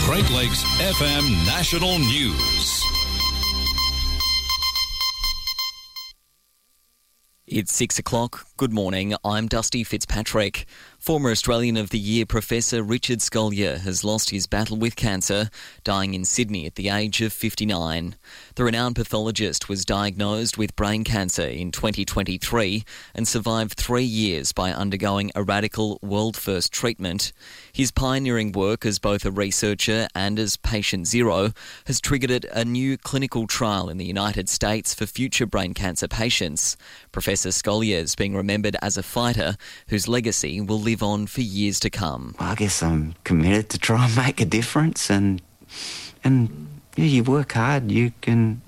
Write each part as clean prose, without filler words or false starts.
Great Lakes FM National News. It's 6 o'clock. Good morning. I'm Dusty Fitzpatrick. Former Australian of the Year Professor Richard Scolyer has lost his battle with cancer, dying in Sydney at the age of 59. The renowned pathologist was diagnosed with brain cancer in 2023 and survived 3 years by undergoing a radical world-first treatment. His pioneering work as both a researcher and as patient zero has triggered a new clinical trial in the United States for future brain cancer patients. Professor Scolyer is being remembered as a fighter whose legacy will live on for years to come. Well, I guess I'm committed to try and make a difference, and yeah, you work hard, you can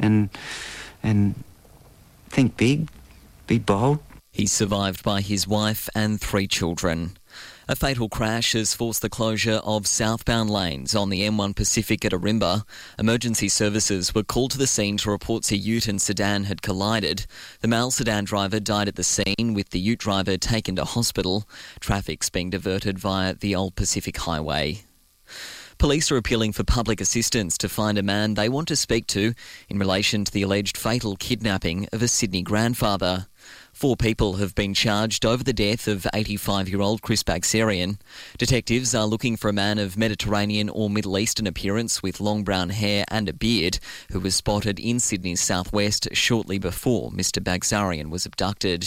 and think big, be bold. He's survived by his wife and 3 children. A fatal crash has forced the closure of southbound lanes on the M1 Pacific at Ourimbah. Emergency services were called to the scene to report a ute and sedan had collided. The male sedan driver died at the scene, with the ute driver taken to hospital. Traffic's being diverted via the Old Pacific Highway. Police are appealing for public assistance to find a man they want to speak to in relation to the alleged fatal kidnapping of a Sydney grandfather. 4 people have been charged over the death of 85-year-old Chris Bagsarian. Detectives are looking for a man of Mediterranean or Middle Eastern appearance with long brown hair and a beard who was spotted in Sydney's southwest shortly before Mr Bagsarian was abducted.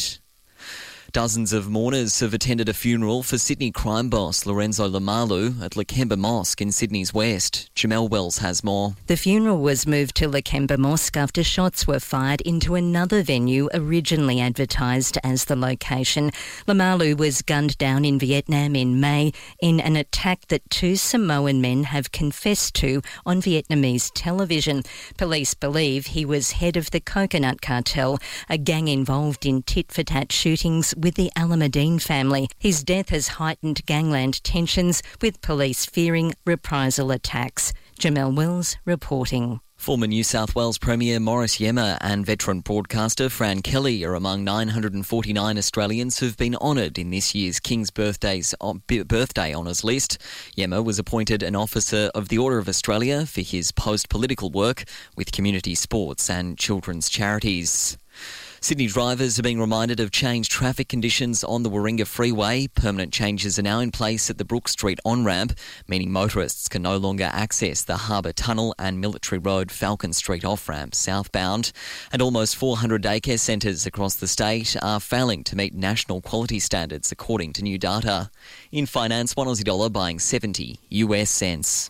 Dozens of mourners have attended a funeral for Sydney crime boss Lorenzo Lamalu at Lakemba Mosque in Sydney's west. Jamel Wells has more. The funeral was moved to Lakemba Mosque after shots were fired into another venue originally advertised as the location. Lamalu was gunned down in Vietnam in May in an attack that 2 Samoan men have confessed to on Vietnamese television. Police believe he was head of the Coconut Cartel, a gang involved in tit-for-tat shootings with the Alameddine family. His death has heightened gangland tensions, with police fearing reprisal attacks. Jamel Wells reporting. Former New South Wales Premier Morris Iemma and veteran broadcaster Fran Kelly are among 949 Australians who've been honoured in this year's King's Birthday Honours list. Iemma was appointed an Officer of the Order of Australia for his post-political work with community sports and children's charities. Sydney drivers are being reminded of changed traffic conditions on the Warringah Freeway. Permanent changes are now in place at the Brook Street on-ramp, meaning motorists can no longer access the Harbour Tunnel and Military Road Falcon Street off-ramp southbound. And almost 400 daycare centres across the state are failing to meet national quality standards, according to new data. In finance, one Aussie dollar buying 70 US cents.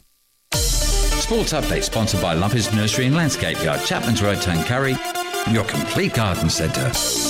Sports update sponsored by Lumpy's Nursery and Landscape Yard, Chapman's Road, Tuncurry. Your complete garden centre.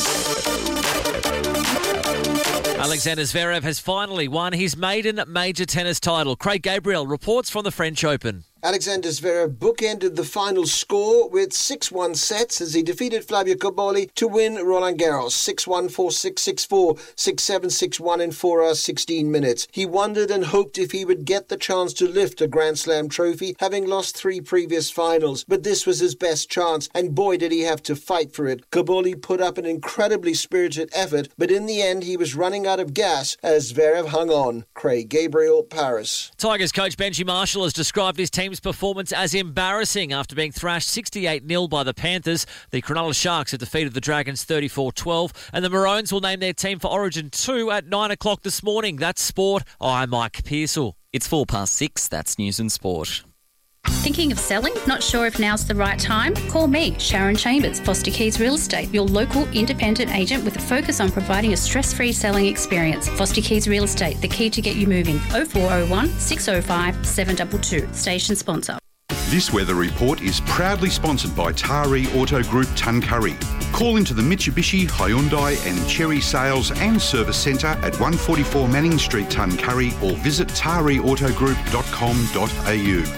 Alexander Zverev has finally won his maiden major tennis title. Craig Gabriel reports from the French Open. Alexander Zverev bookended the final score with 6-1 sets as he defeated Flavio Cobolli to win Roland Garros 6-1, 4-6, 6-4, 6-7, 6-1 in 4 hours 16 minutes. He wondered and hoped if he would get the chance to lift a Grand Slam trophy, having lost 3 previous finals, but this was his best chance, and boy did he have to fight for it. Cobolli put up an incredibly spirited effort, but in the end he was running out of gas as Zverev hung on. Craig Gabriel, Paris. Tigers coach Benji Marshall has described his team's performance as embarrassing after being thrashed 68-0 by the Panthers. The Cronulla Sharks have defeated the Dragons 34-12, and the Maroons will name their team for Origin 2 at 9 o'clock this morning. That's sport. I'm Mike Pearsall. It's 6:04. That's news and sport. Thinking of selling? Not sure if now's the right time? Call me, Sharon Chambers, Foster Keys Real Estate, your local independent agent with a focus on providing a stress-free selling experience. Foster Keys Real Estate, the key to get you moving. 0401 605 722. Station sponsor. This weather report is proudly sponsored by Tari Auto Group Tuncurry. Call into the Mitsubishi, Hyundai and Chery Sales and Service Centre at 144 Manning Street, Tuncurry, or visit tariautogroup.com.au.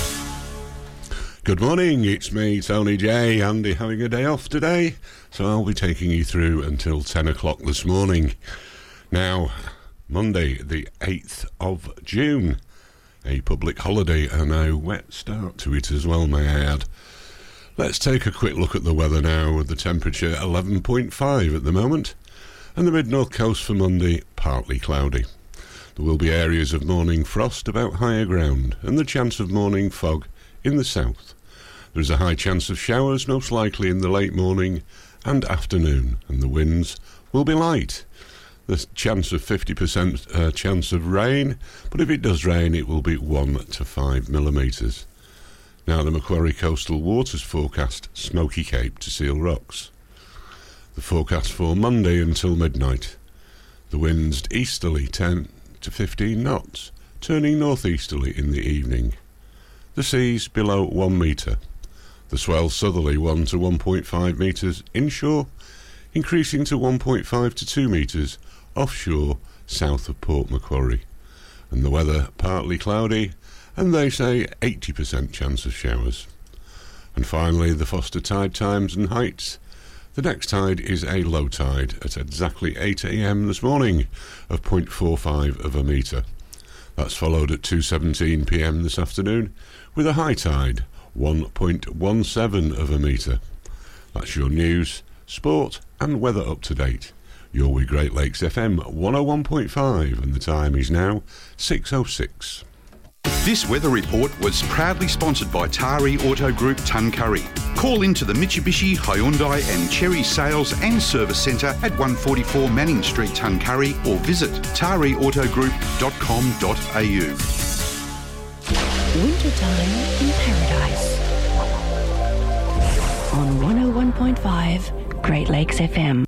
Good morning, it's me, Tony J. Andy having a day off today, so I'll be taking you through until 10 o'clock this morning. Now, Monday, the 8th of June, a public holiday and a wet start to it as well, may I add. Let's take a quick look at the weather now, with the temperature 11.5 at the moment, and the mid-north coast for Monday, partly cloudy. There will be areas of morning frost about higher ground and the chance of morning fog in the south. There is a high chance of showers, most likely in the late morning and afternoon, and the winds will be light. The chance of 50% chance of rain, but if it does rain, it will be 1 to 5 millimetres. Now the Macquarie Coastal Waters forecast, Smoky Cape to Seal Rocks. The forecast for Monday until midnight. The winds easterly 10 to 15 knots, turning northeasterly in the evening. The seas below 1 metre. The swell southerly 1 to 1.5 metres inshore, increasing to 1.5 to 2 metres offshore south of Port Macquarie. And the weather partly cloudy, and they say 80% chance of showers. And finally, the Foster tide times and heights. The next tide is a low tide at exactly 8 a.m. this morning of 0.45 of a metre. That's followed at 2:17 p.m. this afternoon with a high tide 1.17 of a metre. That's your news, sport and weather up to date. You're with Great Lakes FM 101.5 and the time is now 6:06. This weather report was proudly sponsored by Tari Auto Group Tuncurry. Call into the Mitsubishi, Hyundai and Cherry Sales and Service Centre at 144 Manning Street, Tuncurry, or visit tariautogroup.com.au. Wintertime in Paradise on 101.5 Great Lakes FM.